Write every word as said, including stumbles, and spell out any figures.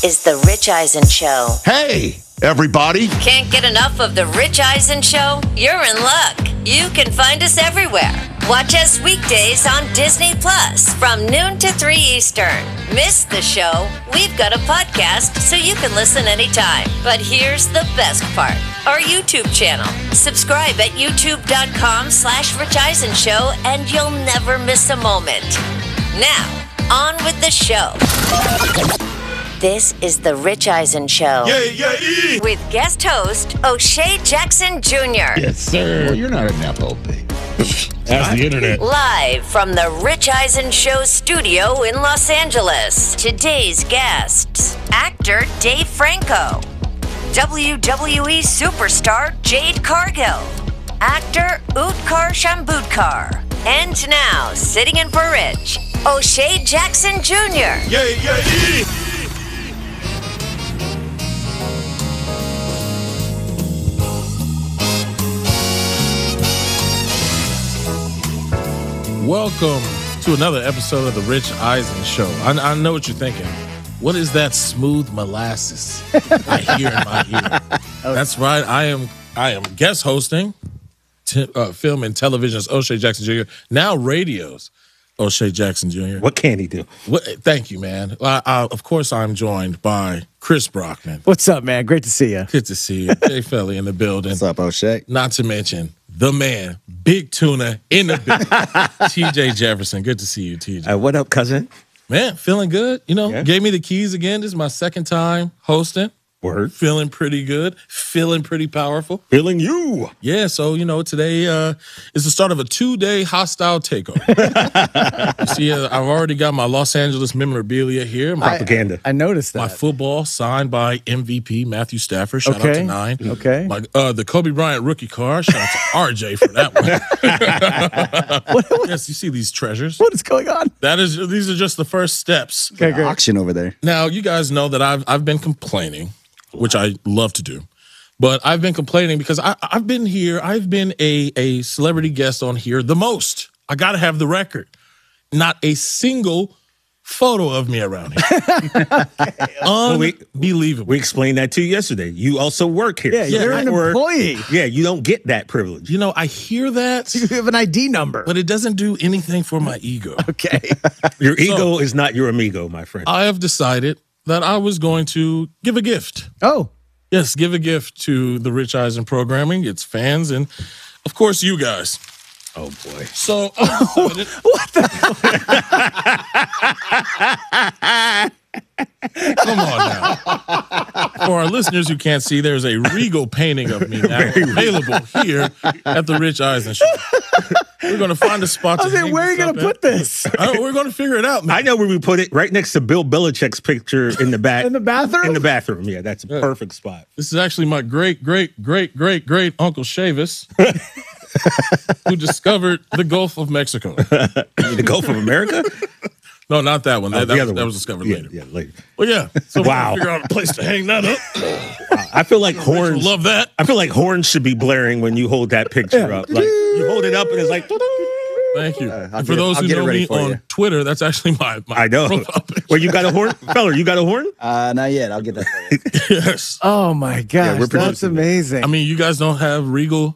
is The Rich Eisen Show. Hey, everybody. Can't get enough of The Rich Eisen Show? You're in luck. You can find us everywhere. Watch us weekdays on Disney Plus from noon to three Eastern. Miss the show? We've got a podcast so you can listen anytime. But here's the best part. Our YouTube channel. Subscribe at youtube.com slash Rich Eisen Show and you'll never miss a moment. Now, on with the show. This is The Rich Eisen Show. Yeah, yeah, yeah. With guest host O'Shea Jackson Junior Yes, sir. Well, you're not a Nepo baby. That's the internet. Live from the Rich Eisen Show studio in Los Angeles. Today's guests, actor Dave Franco, W W E superstar Jade Cargill, actor Utkarsh Ambudkar, and now, sitting in for Rich, O'Shea Jackson Junior Yeah, yeah, yeah. Welcome to another episode of The Rich Eisen Show. I, I know what you're thinking. What is that smooth molasses I hear in my ear? That's right. I am I am guest hosting t- uh, film and television's O'Shea Jackson Junior Now radio's O'Shea Jackson Junior What can he do? What, thank you, man. I, I, of course, I'm joined by Chris Brockman. What's up, man? Great to see you. Good to see you. Jay Felly in the building. What's up, O'Shea? Not to mention the man, Big Tuna in the building. T J Jefferson. Good to see you, T J. Uh, what up, cousin? Man, feeling good. You know, Yeah. gave me the keys again. This is my second time hosting. Word. Feeling pretty good. Feeling pretty powerful. Feeling you. Yeah, so, you know, today uh, is the start of a two-day hostile takeover. You see, uh, I've already got my Los Angeles memorabilia here. My, Propaganda. I noticed that. my football signed by M V P Matthew Stafford. Shout out Okay. to Nine. Okay. My, uh, the Kobe Bryant rookie card. Shout out to R J for that one. Yes, you see these treasures. What is going on? That is, these are just the first steps. Okay, great. Auction over there. Now, you guys know that I've I've been complaining, which I love to do, but I've been complaining because I, I've been here. I've been a, a celebrity guest on here the most. I got to have the record. Not a single photo of me around here. we- Unbelievable. We explained that to you yesterday. You also work here. Yeah, you're an or- employee. Yeah, you don't get that privilege. You know, I hear that, You have an I D number. but it doesn't do anything for my ego. Okay. Your ego is not your amigo, my friend. I have decided that I was going to give a gift. Oh, Yes, give a gift to the Rich Eisen programming, its fans, and of course, you guys. Oh, boy. So, come on now. For our listeners who can't see, there's a regal painting of me now available here at the Rich Eisen Show. We're going to find a spot I to was like, hang where are you this going to up put this? at. I don't- we're going to figure it out, man. I know where we put it. Right next to Bill Belichick's picture in the back. In the bathroom? In the bathroom. Yeah, that's a perfect spot. This is actually my great, great, great, great, great Uncle Chavis, who discovered the Gulf of Mexico. The Gulf of America? No, not that one. Oh, That, the that, other was, that one. was discovered Yeah, later. yeah, later. Well, yeah. So Wow. we're going to figure out a place to hang that up. I feel like horns. Love that. I feel like horns should be blaring when you hold that picture up. Like you hold it up and it's like. Thank you. I'll and for get it- those I'll who get it know ready me for on you. Twitter, that's actually my, my I know. profile picture. Well, you got a horn, feller. You got a horn? Uh, not yet. I'll get that for you. Yes. Oh, my gosh. we're That's producing it. amazing. I mean, you guys don't have regal